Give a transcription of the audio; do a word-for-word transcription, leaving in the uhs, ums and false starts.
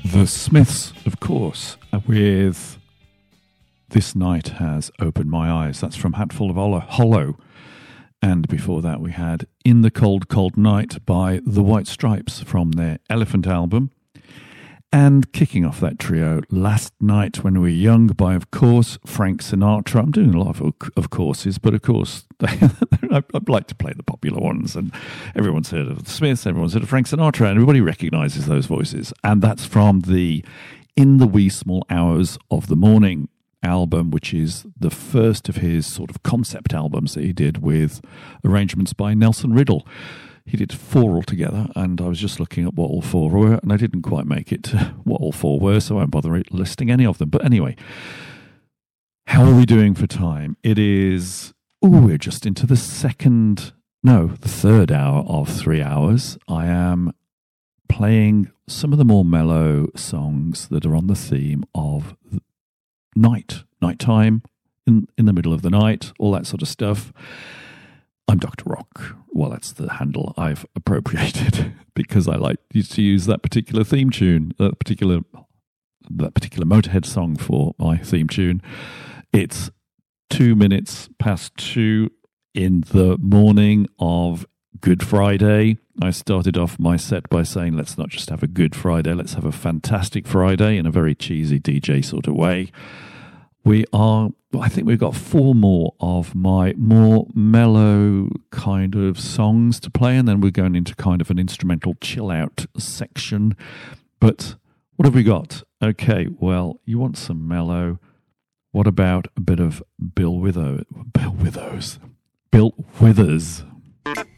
The Smiths, of course, with This Night Has Opened My Eyes. That's from Hatful of Hollow. And before that we had In the Cold, Cold Night by The White Stripes from their Elephant album. And kicking off that trio, Last Night When We Were Young by, of course, Frank Sinatra. I'm doing a lot of, of courses, but of course, I'd like to play the popular ones. And everyone's heard of the Smiths, everyone's heard of Frank Sinatra, and everybody recognises those voices. And that's from the In the Wee Small Hours of the Morning album, which is the first of his sort of concept albums that he did with arrangements by Nelson Riddle. He did four altogether, and I was just looking at what all four were, and I didn't quite make it to what all four were, so I won't bother listing any of them. But anyway, how are we doing for time? It is, oh, we're just into the second, no, the third hour of three hours. I am playing some of the more mellow songs that are on the theme of night, nighttime, in, in the middle of the night, all that sort of stuff. I'm Doctor Rock. Well, that's the handle I've appropriated because I like to use that particular theme tune, that particular that particular Motorhead song for my theme tune. It's two minutes past two in the morning of Good Friday. I started off my set by saying, let's not just have a Good Friday, let's have a fantastic Friday in a very cheesy D J sort of way. We are, I think we've got four more of my more mellow kind of songs to play, and then we're going into kind of an instrumental chill out section. But what have we got? Okay, well, you want some mellow. What about a bit of Bill Withers? Bill Withers. Bill Withers.